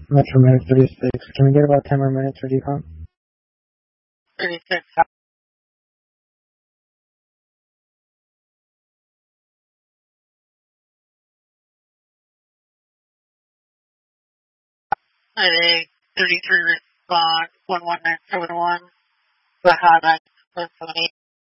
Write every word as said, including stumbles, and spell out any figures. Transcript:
Metro minute thirty-six. Can we get about ten more minutes for decomp? thirty-six. I think thirty-three respond one one nine seven one. Baja nine seven eight.